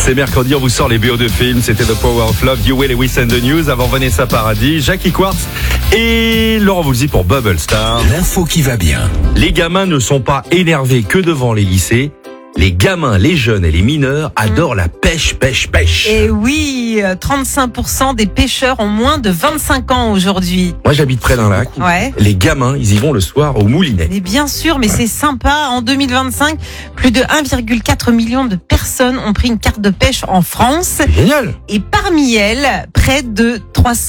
C'est mercredi, on vous sort les BO de films. C'était The Power of Love, You Will Lewis and the News. Avant Vanessa Paradis, Jackie Quartz et Laurent Voulzy pour Bubble Star. L'info qui va bien. Les gamins ne sont pas énervés que devant les lycées. Les gamins, les jeunes et les mineurs adorent la pêche. Et oui, 35% des pêcheurs ont moins de 25 ans aujourd'hui. Moi, j'habite près d'un lac. Ouais. Les gamins, ils y vont le soir au moulinet. Mais bien sûr, mais c'est sympa. En 2025, plus de 1,4 million de personnes ont pris une carte de pêche en France. Génial. Et parmi elles, près de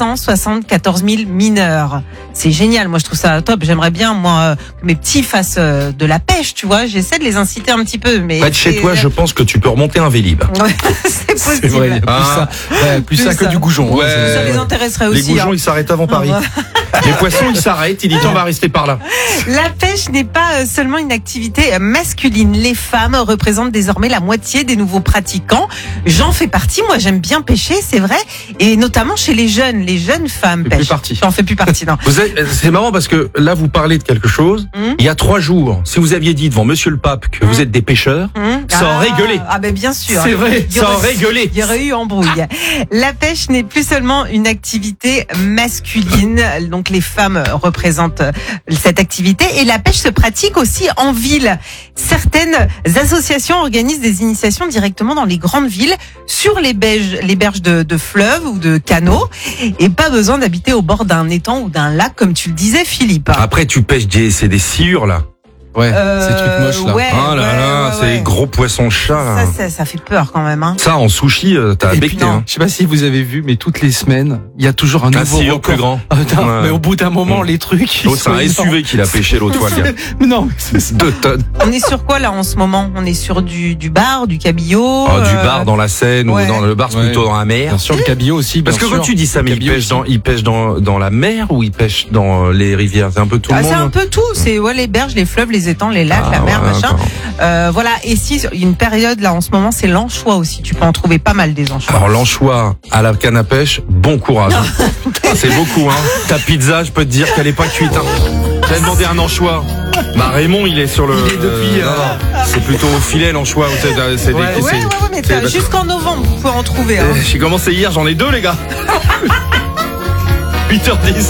374 000 mineurs. C'est génial. Moi, je trouve ça top. J'aimerais bien, moi, que mes petits fassent de la pêche, tu vois. J'essaie de les inciter un petit peu. Mais Près de chez toi, je pense que tu peux remonter un Vélib. Ouais, c'est possible. C'est vrai, il y a plus ça que du goujon. Ouais. Ça les intéresserait Les aussi. goujons, ils s'arrêtent avant Paris. Les poissons, ils s'arrêtent. Ils disent, on va rester par là. La pêche n'est pas seulement une activité masculine. Les femmes représentent désormais la moitié des nouveaux pratiquants. J'en fais partie. Moi, j'aime bien pêcher, c'est vrai. Et notamment chez les jeunes femmes Plus pêchent. partie. J'en fais plus partie, non. C'est marrant parce que là, vous parlez de quelque chose. Il y a 3 jours, si vous aviez dit devant Monsieur le Pape que vous êtes des pêcheurs, ça aurait gueulé. Ah ben bien sûr. C'est vrai, Il y ça aurait gueulé. Il y aurait eu embrouille. La pêche n'est plus seulement une activité masculine. Donc les femmes représentent cette activité. Et la pêche se pratique aussi en ville. Certaines associations organisent des initiations directement dans les grandes villes, sur les berges de fleuves ou de canaux. Et pas besoin d'habiter au bord d'un étang ou d'un lac, comme tu le disais, Philippe. Après, tu pêches c'est des sciures, là. Ouais, ces trucs moches là. Ouais, Oh là là, c'est des gros poissons chats, là. Ça fait peur quand même. Hein. Ça, en sushi, t'as Et becté, puis, hein. je sais pas si vous avez vu, mais toutes les semaines, il y a toujours un Un nouveau sciure record. plus grand. Ah, putain, Ouais. mais au bout d'un moment, les trucs. L'autre, c'est un SUV qu'il a pêché l'autre fois, le gars. Mais non, mais c'est 2 tonnes. On est sur quoi là en ce moment? On est sur du bar, du cabillaud. Oh, du bar dans la Seine ouais. ou dans le bar, c'est Ouais. plutôt dans la mer. bien sûr le cabillaud aussi. Parce que bien quand sûr. tu dis ça, mais Cabillaud ils pêchent dans la mer ou ils pêchent dans les rivières? C'est un peu tout le C'est un monde. peu tout. C'est les berges, les fleuves, les étangs, les lacs, la mer, ouais, machin. Voilà. Et si il y a une période là en ce moment, c'est l'anchois aussi. Tu peux en trouver pas mal des anchois. Alors l'anchois à la canne à pêche, bon courage. C'est beaucoup, hein. Ta pizza, je peux te dire qu'elle est pas cuite. Hein. J'ai demandé un anchois. Bah Raymond, il est sur le. Il est depuis, c'est plutôt au filet l'anchois. C'est Ouais, mais jusqu'en novembre, vous pouvez en trouver. Hein. J'ai commencé hier, j'en ai 2 les gars. 8h10.